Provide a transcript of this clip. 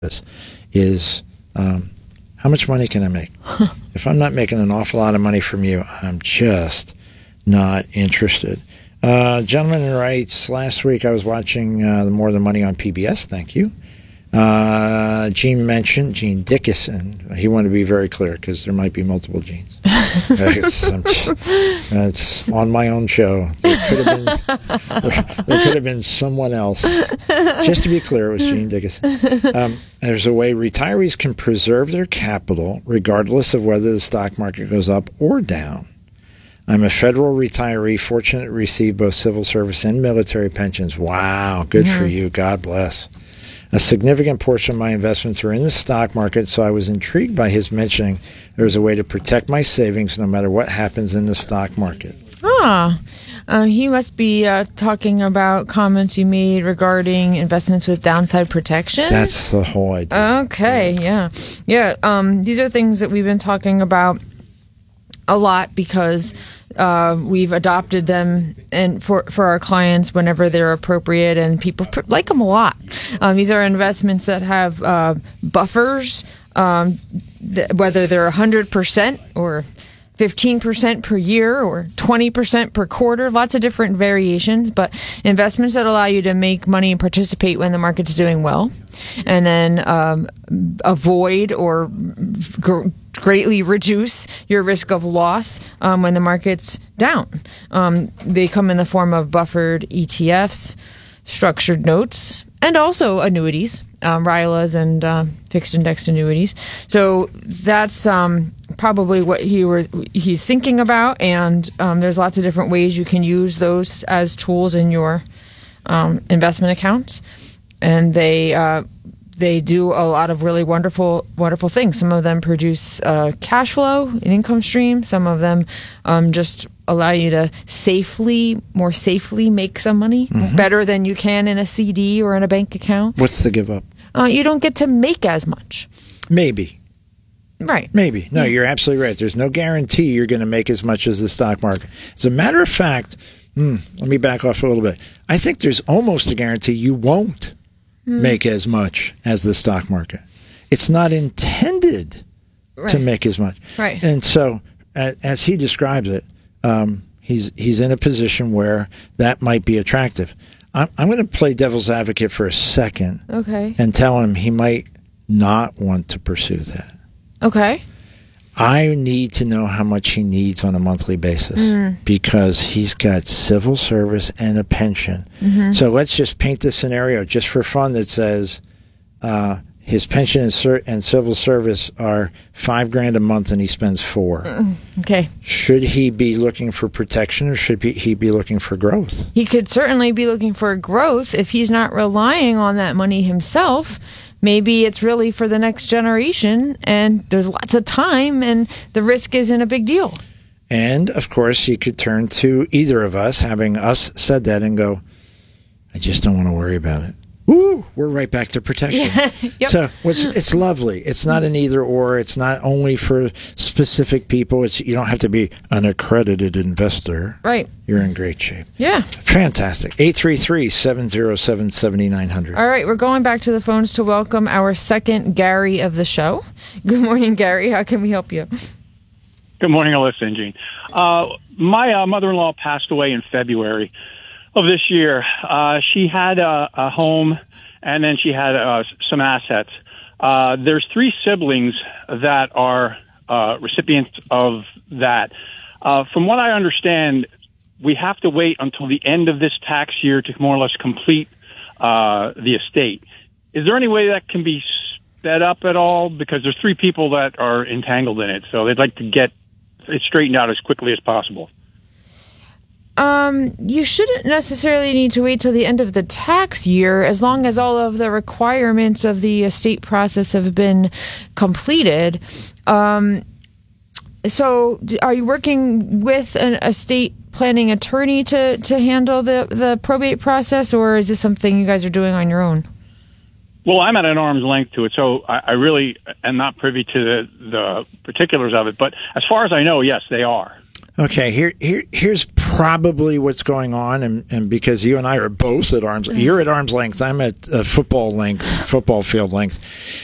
is how much money can I make? If I'm not making an awful lot of money from you, I'm just not interested. Gentleman writes, last week I was watching More Than Money on PBS. Thank you. Gene mentioned Gene Dickinson. He wanted to be very clear because there might be multiple Genes. It's on my own show. There could have been someone else. Just to be clear, it was Gene Dickinson. There's a way retirees can preserve their capital regardless of whether the stock market goes up or down. I'm a federal retiree, fortunate to receive both civil service and military pensions. Wow, good for you. God bless. A significant portion of my investments are in the stock market, so I was intrigued by his mentioning there is a way to protect my savings no matter what happens in the stock market. He must be talking about comments you made regarding investments with downside protection. That's the whole idea. Okay, yeah. These are things that we've been talking about a lot because we've adopted them and for our clients whenever they're appropriate, and people like them a lot. These are investments that have buffers, whether they're 100% or 15% per year or 20% per quarter, lots of different variations, but investments that allow you to make money and participate when the market's doing well, and then avoid or greatly reduce your risk of loss when the market's down. They come in the form of buffered ETFs, structured notes, and also annuities, RILAs and fixed indexed annuities. So that's probably what he's thinking about, and there's lots of different ways you can use those as tools in your investment accounts, and they do a lot of really wonderful things. Some of them produce cash flow, an income stream. Some of them just allow you to more safely make some money, better than you can in a CD or in a bank account. What's the give up? You don't get to make as much. Maybe. Right. Maybe. No, you're absolutely right. There's no guarantee you're going to make as much as the stock market. As a matter of fact, let me back off a little bit. I think there's almost a guarantee you won't make as much as the stock market. It's not intended to make as much. Right. And so, as he describes it, he's in a position where that might be attractive. I'm going to play devil's advocate for a second. Okay. And tell him he might not want to pursue that. Okay. I need to know how much he needs on a monthly basis because he's got civil service and a pension. So let's just paint the scenario just for fun that says his pension and civil service are $5,000 a month and he spends $4,000. Okay. Should he be looking for protection or should he be looking for growth? He could certainly be looking for growth if he's not relying on that money himself. Maybe it's really for the next generation, and there's lots of time, and the risk isn't a big deal. And, of course, you could turn to either of us, having us said that, and go, I just don't want to worry about it. Woo! We're right back to protection. Yep. So it's lovely. It's not an either or. It's not only for specific people. You don't have to be an accredited investor. Right. You're in great shape. Yeah. Fantastic. 833-707-7900. All right, we're going back to the phones to welcome our second Gary of the show. Good morning, Gary. How can we help you? Good morning, Alyssa and Gene. My mother-in-law passed away in February of this year. She had a home, and then she had some assets. There's 3 siblings that are recipients of that. From what I understand, we have to wait until the end of this tax year to more or less complete the estate. Is there any way that can be sped up at all? Because there's 3 people that are entangled in it, so they'd like to get it straightened out as quickly as possible. You shouldn't necessarily need to wait till the end of the tax year, as long as all of the requirements of the estate process have been completed. So are you working with an estate planning attorney to handle the probate process, or is this something you guys are doing on your own? Well, I'm at an arm's length to it, so I really am not privy to the particulars of it. But as far as I know, yes, they are. Okay, here's probably what's going on, and because you and I are both at you're at arm's length, I'm at football field length.